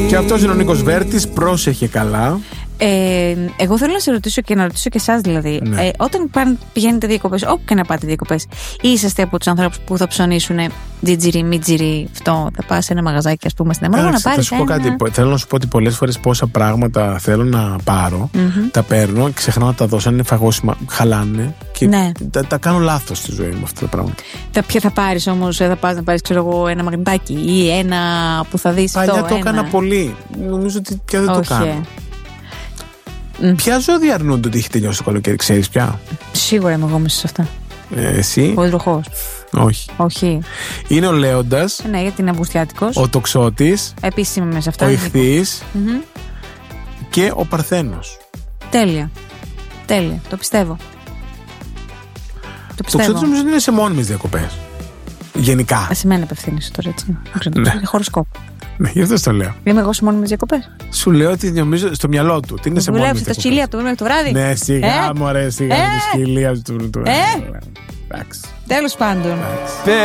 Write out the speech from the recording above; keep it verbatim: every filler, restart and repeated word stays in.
Και αυτός είναι ο Νίκος Βέρτης. Πρόσεχε καλά. Ε, εγώ θέλω να σε ρωτήσω και να ρωτήσω και εσάς δηλαδή. Ναι. Ε, όταν πάνε, πηγαίνετε διακοπές, όπου και να πάτε διακοπές, είσαστε από τους ανθρώπους που θα ψωνίσουν τζιτζιρι, μιτζιρι, αυτό, θα πας σε ένα μαγαζάκι, ας πούμε, στην Αμάρα να πάρεις. Θα σου πω ένα... κάτι. Θέλω να σου πω ότι πολλές φορές πόσα πράγματα θέλω να πάρω, Mm-hmm. τα παίρνω και ξεχνάω να τα δώσω. Αν είναι φαγώσιμα, χαλάνε και Ναι. τα, τα κάνω λάθος στη ζωή μου αυτά τα πράγματα. Τα ποια θα πάρεις όμως, θα πας να πάρεις, ξέρω εγώ, ένα μαγνητάκι ή ένα που θα δεις. Παλιά αυτό, το ένα... έκανα πολύ. Νομίζω ότι πια δεν Όχι. το κάνω. Mm. Ποια ζώδια αρνούνται ότι έχει τελειώσει το καλοκαίρι, ξέρεις πια? Σίγουρα είμαι εγώ μέσα σε αυτά. Ε, εσύ? Ο υδροχός. Όχι. Όχι. Είναι ο Λέοντας, Ναι, γιατί είναι Αυγουστιάτικος. ο Τοξότης, Επίσης είμαι μέσα σε αυτά. ο Ιχθύης Mm-hmm. και ο Παρθένος. Τέλεια. Τέλεια. Το πιστεύω. Το Το πιστεύω. Τοξότης νομίζω είναι σε μόνιμες διακοπές. Γενικά. Α, σε μένα απευθύνεσαι τώρα, έτσι. Ναι. Είναι χοροσκόπο. Ναι, γι' αυτό το λέω. Είμαι εγώ σε μόνιμες διακοπές. Σου λέω ότι νομίζω στο μυαλό του. Τι είναι σε μόνιμες Δουλεύει στα διακοπές. σκυλία από το πρωί μέχρι το βράδυ. Ναι, σιγά Ε? μωρέ, σιγά Ε? με τη σκυλία του. Ε? Εντάξει. Τέλος πάντων. Εντάξει.